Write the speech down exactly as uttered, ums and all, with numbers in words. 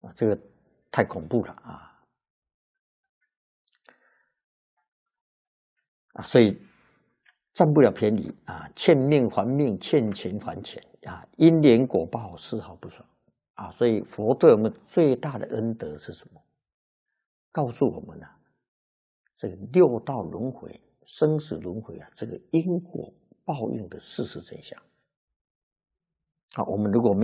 啊，这个太恐怖了啊！啊，所以占不了便宜啊，欠命还命，欠钱还钱啊，因缘果报，丝毫不爽啊！所以佛对我们最大的恩德是什么？告诉我们啊，这个六道轮回、生死轮回啊，这个因果报应的事实真相。好，我们如果没